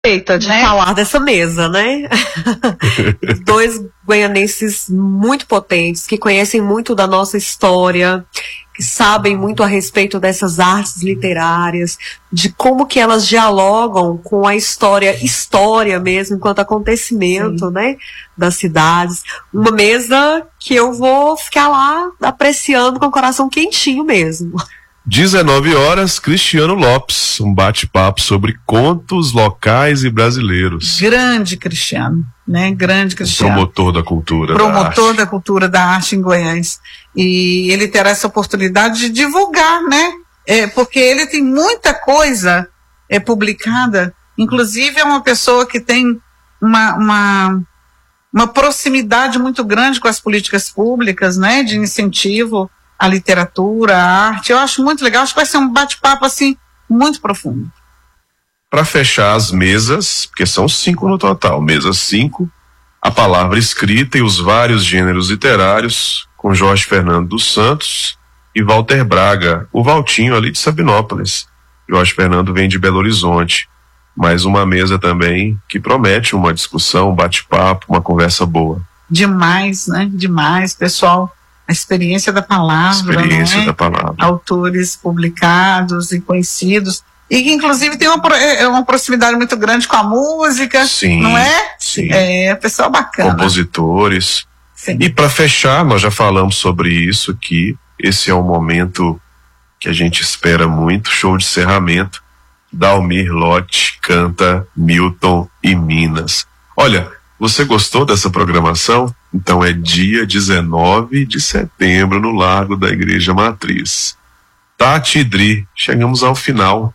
Suspeita de falar dessa mesa, né? Dois goianenses muito potentes, que conhecem muito da nossa história, que sabem muito a respeito dessas artes literárias, de como que elas dialogam com a história mesmo, enquanto acontecimento, né, das cidades. Uma mesa que eu vou ficar lá apreciando com o coração quentinho mesmo. 19 horas, Cristiano Lopes, um bate-papo sobre contos locais e brasileiros. Grande Cristiano, né? Grande Cristiano. Promotor da cultura. Promotor da cultura da arte em Goiás. E ele terá essa oportunidade de divulgar, né? Porque ele tem muita coisa publicada. Inclusive é uma pessoa que tem uma proximidade muito grande com as políticas públicas, né? De incentivo a literatura, a arte. Eu acho muito legal, acho que vai ser um bate-papo assim, muito profundo. Para fechar as mesas, porque são 5 no total, mesa 5, a palavra escrita e os vários gêneros literários, com Jorge Fernando dos Santos e Walter Braga, o Valtinho ali de Sabinópolis. Jorge Fernando vem de Belo Horizonte. Mais uma mesa também que promete uma discussão, um bate-papo, uma conversa boa. Demais, né? Demais, pessoal. A experiência da palavra, da palavra. Autores publicados e conhecidos, e que inclusive tem uma proximidade muito grande com a música, sim, não é? Sim. Pessoal bacana. Compositores. Sim. E para fechar, nós já falamos sobre isso aqui, esse é um momento que a gente espera muito, show de encerramento. Dalmir Lotti canta Milton e Minas. Olha, você gostou dessa programação? Então é dia 19 de setembro no Largo da Igreja Matriz. Tati e Dri, chegamos ao final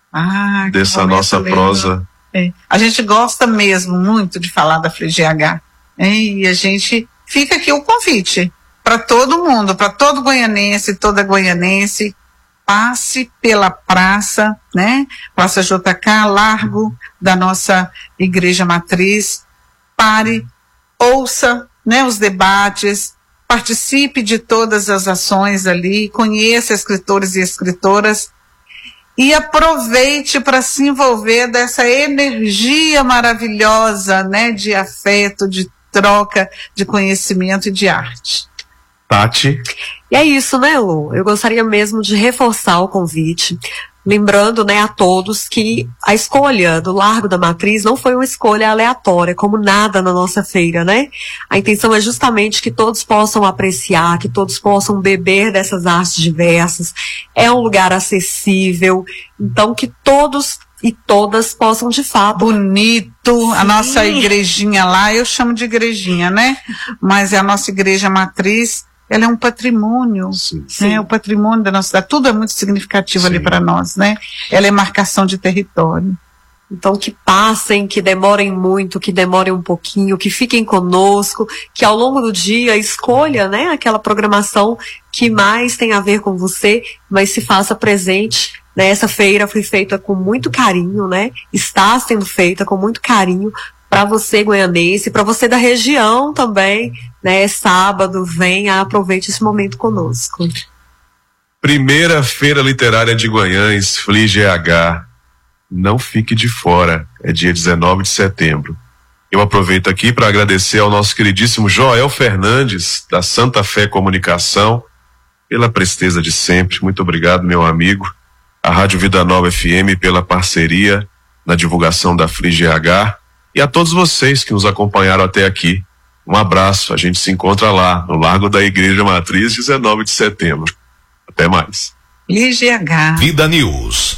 dessa nossa prosa. A gente gosta mesmo muito de falar da FLIGH. E a gente fica aqui o convite para todo mundo, para todo goianense, toda goianense, passe pela praça, né? Praça JK, Largo da nossa Igreja Matriz, pare, ouça, né, os debates, participe de todas as ações ali, conheça escritores e escritoras e aproveite para se envolver dessa energia maravilhosa, né, de afeto, de troca, de conhecimento e de arte. Tati? E é isso, né, Lu? Eu gostaria mesmo de reforçar o convite, lembrando, né, a todos que a escolha do Largo da Matriz não foi uma escolha aleatória, como nada na nossa feira, né? A intenção é justamente que todos possam apreciar, que todos possam beber dessas artes diversas. É um lugar acessível, então que todos e todas possam de fato. Bonito, sim. A nossa igrejinha lá, eu chamo de igrejinha, né? Mas é a nossa Igreja Matriz. Ela é um patrimônio, né? O patrimônio da nossa cidade, tudo é muito significativo ali para nós, né? Ela é marcação de território. Então que passem, que demorem muito, que demorem um pouquinho, que fiquem conosco, que ao longo do dia escolha, né, aquela programação que mais tem a ver com você, mas se faça presente, né? Essa feira foi feita com muito carinho, né? Está sendo feita com muito carinho para você goianense, para você da região também, né? Sábado, venha, aproveite esse momento conosco. Primeira Feira Literária de Goiânia, FLIGH. Não fique de fora, é dia 19 de setembro. Eu aproveito aqui para agradecer ao nosso queridíssimo Joel Fernandes, da Santa Fé Comunicação, pela presteza de sempre. Muito obrigado, meu amigo. A Rádio Vida Nova FM pela parceria na divulgação da FLIGH. E a todos vocês que nos acompanharam até aqui, um abraço. A gente se encontra lá, no Largo da Igreja Matriz, 19 de setembro. Até mais. FLIGH. Vida News.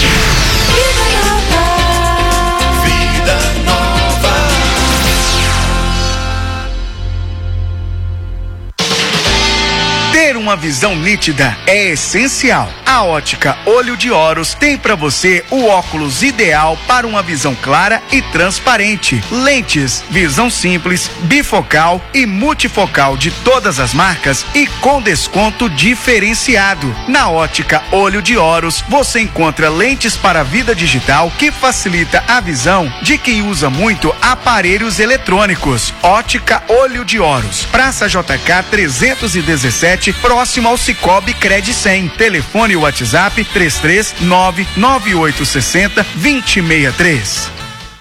Ter uma visão nítida é essencial. A Ótica Olho de Horus tem para você o óculos ideal para uma visão clara e transparente. Lentes, visão simples, bifocal e multifocal de todas as marcas e com desconto diferenciado. Na Ótica Olho de Horus, você encontra lentes para a vida digital que facilita a visão de quem usa muito aparelhos eletrônicos. Ótica Olho de Horus, Praça JK 317, próximo ao Cicobi Cred 100. Telefone e WhatsApp 3399860-2063.